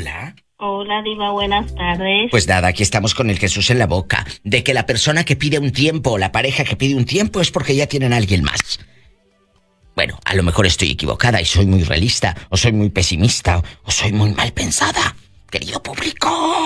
Hola. Hola, Diva, buenas tardes. Pues nada, aquí estamos con el Jesús en la boca, de que la persona que pide un tiempo, o la pareja que pide un tiempo, es porque ya tienen a alguien más. Bueno, a lo mejor estoy equivocada y soy muy realista, o soy muy pesimista, o soy muy mal pensada. Querido público,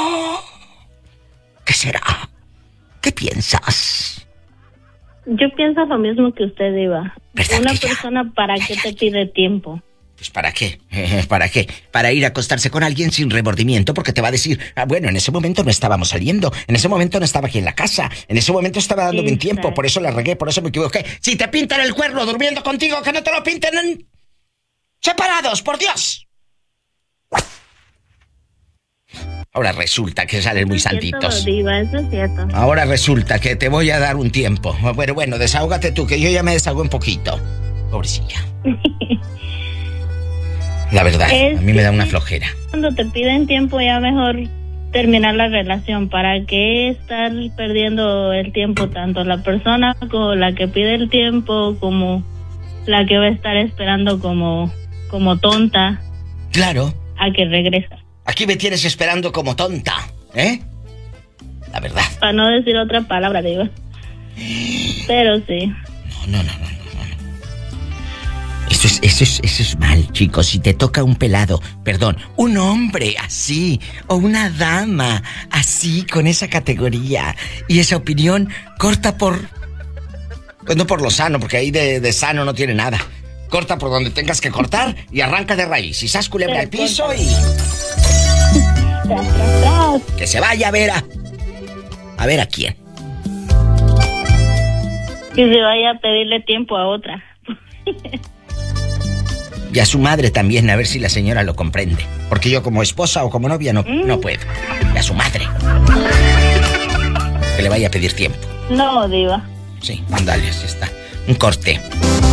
¿qué será? ¿Qué piensas? Yo pienso lo mismo que usted, Diva. ¿Verdad Una que ya? persona, ¿para qué te pide tiempo? Pues ¿para qué? ¿Para qué? Para ir a acostarse con alguien sin remordimiento porque te va a decir, bueno, en ese momento no estábamos saliendo, en ese momento no estaba aquí en la casa, en ese momento estaba dándome un tiempo, por eso la regué, por eso me equivoqué. Si te pintan el cuerno durmiendo contigo, que no te lo pinten separados, por Dios. Ahora resulta que salen muy santitos. Diva, eso es cierto. Ahora resulta que te voy a dar un tiempo. Bueno, desahógate tú, que yo ya me desahogué un poquito. Pobrecilla. La verdad, a mí me da una flojera. Cuando te piden tiempo, ya mejor terminar la relación. ¿Para qué estar perdiendo el tiempo tanto la persona como la que pide el tiempo, como la que va a estar esperando como tonta? Claro. A que regresa. Aquí me tienes esperando como tonta, ¿eh? La verdad. Para no decir otra palabra, digo. Pero sí. No. Eso es mal, chicos. Si te toca un pelado, un hombre así, o una dama así, con esa categoría y esa opinión, corta por... Pues no por lo sano, porque ahí de sano no tiene nada. Corta por donde tengas que cortar y arranca de raíz. Y sas culebra al piso y... Que se vaya a ver a quién. Que se vaya a pedirle tiempo a otra. Y a su madre también, a ver si la señora lo comprende. Porque yo como esposa o como novia no puedo. Y a su madre. Que le vaya a pedir tiempo. No, diva. Sí, ándale, así está. Un corte.